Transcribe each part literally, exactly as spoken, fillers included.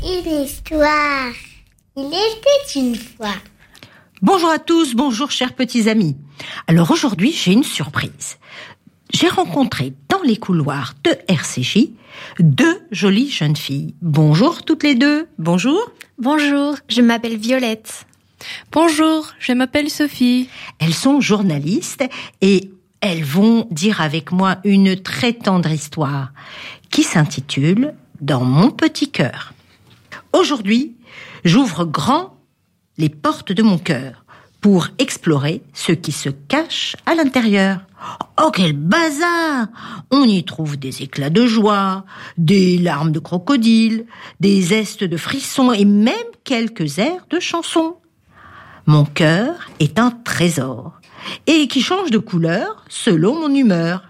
Une histoire. Il était une fois. Bonjour à tous, bonjour chers petits amis. Alors aujourd'hui, j'ai une surprise. J'ai rencontré dans les couloirs de R C J deux jolies jeunes filles. Bonjour toutes les deux. Bonjour. Bonjour, je m'appelle Violette. Bonjour, je m'appelle Sophie. Elles sont journalistes et elles vont dire avec moi une très tendre histoire qui s'intitule « Dans mon petit cœur ». Aujourd'hui, j'ouvre grand les portes de mon cœur pour explorer ce qui se cache à l'intérieur. Oh, quel bazar! On y trouve des éclats de joie, des larmes de crocodile, des zestes de frissons et même quelques airs de chansons. Mon cœur est un trésor et qui change de couleur selon mon humeur.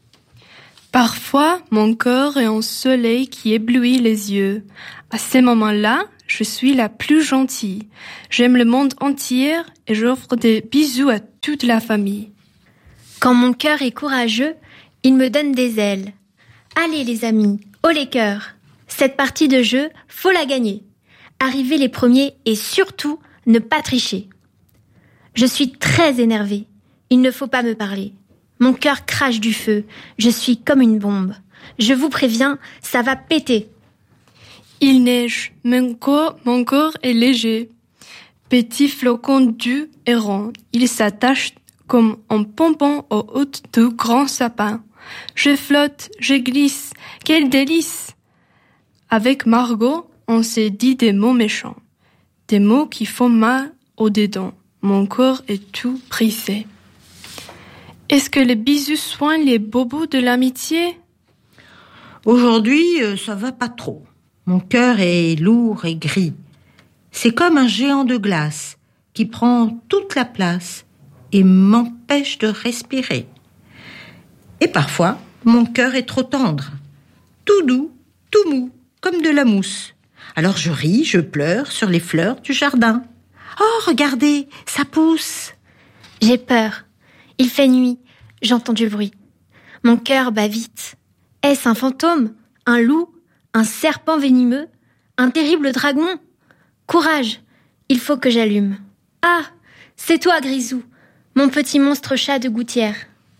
Parfois, mon cœur est un soleil qui éblouit les yeux. À ces moments-là, je suis la plus gentille. J'aime le monde entier et j'offre des bisous à toute la famille. Quand mon cœur est courageux, il me donne des ailes. Allez les amis, haut les cœurs. Cette partie de jeu, faut la gagner. Arrivez les premiers et surtout, ne pas tricher. Je suis très énervée. Il ne faut pas me parler. Mon cœur crache du feu. Je suis comme une bombe. Je vous préviens, ça va péter. Il neige. Mon corps, mon corps est léger. Petit flocon doux et rond. Il s'attache comme un pompon au haut de grands sapins. Je flotte, je glisse. Quel délice! Avec Margot, on s'est dit des mots méchants. Des mots qui font mal au dedans. Mon corps est tout brisé. Est-ce que les bisous soignent les bobos de l'amitié? Aujourd'hui, ça va pas trop. Mon cœur est lourd et gris. C'est comme un géant de glace qui prend toute la place et m'empêche de respirer. Et parfois, mon cœur est trop tendre, tout doux, tout mou, comme de la mousse. Alors je ris, je pleure sur les fleurs du jardin. Oh, regardez, ça pousse. J'ai peur. Il fait nuit. J'entends du bruit. Mon cœur bat vite. Est-ce un fantôme? Un loup? Un serpent venimeux? Un terrible dragon? Courage! Il faut que j'allume. Ah! C'est toi, Grisou, mon petit monstre chat de gouttière.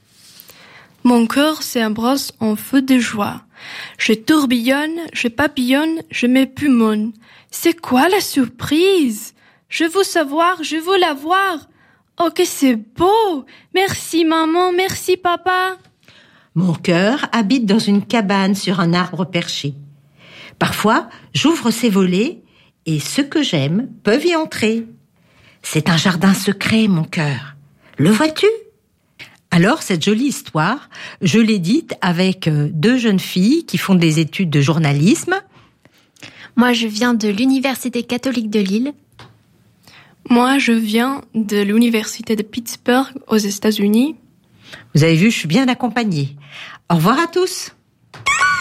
Mon cœur s'embrasse en feu de joie. Je tourbillonne, je papillonne, je m'épumonne. C'est quoi la surprise? Je veux savoir, je veux la voir. Oh, que c'est beau! Merci maman, merci papa. Mon cœur habite dans une cabane sur un arbre perché. Parfois, j'ouvre ses volets et ceux que j'aime peuvent y entrer. C'est un jardin secret, mon cœur. Le vois-tu? Alors, cette jolie histoire, je l'ai dite avec deux jeunes filles qui font des études de journalisme. Moi, je viens de l'Université catholique de Lille. Moi, je viens de l'Université de Pittsburgh aux États-Unis. Vous avez vu, je suis bien accompagnée. Au revoir à tous.